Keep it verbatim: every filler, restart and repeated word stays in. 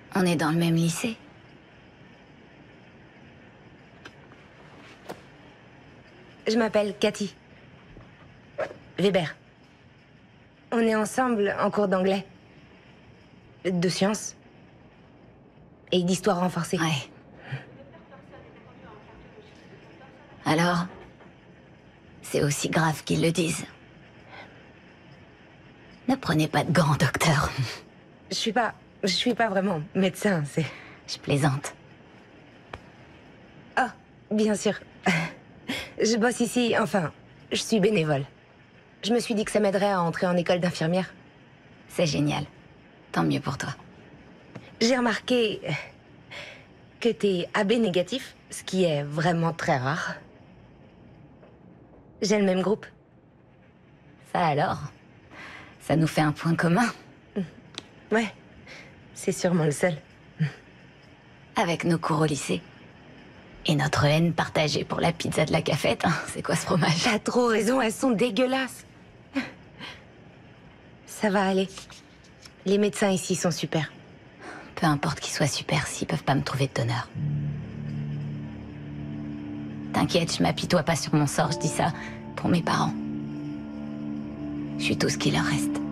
On est dans le même lycée. Je m'appelle Cathy. Weber. On est ensemble en cours d'anglais. De sciences. Et d'histoire renforcée. Ouais. Alors, c'est aussi grave qu'ils le disent. Ne prenez pas de gants, docteur. Je suis pas... Je suis pas vraiment médecin, c'est... Je plaisante. Ah, bien sûr. Je bosse ici, enfin, je suis bénévole. Je me suis dit que ça m'aiderait à entrer en école d'infirmière. C'est génial. Tant mieux pour toi. J'ai remarqué que t'es A B négatif, ce qui est vraiment très rare. J'ai le même groupe. Ça alors? Ça nous fait un point commun. Ouais, c'est sûrement le seul. Avec nos cours au lycée. Et notre haine partagée pour la pizza de la cafette, hein. C'est quoi ce fromage? T'as trop raison, elles sont dégueulasses. Ça va aller. Les médecins ici sont super. Peu importe qu'ils soient super s'ils peuvent pas me trouver de donneur. T'inquiète, je m'apitoie pas sur mon sort, je dis ça pour mes parents. Je suis tout ce qu'il leur reste.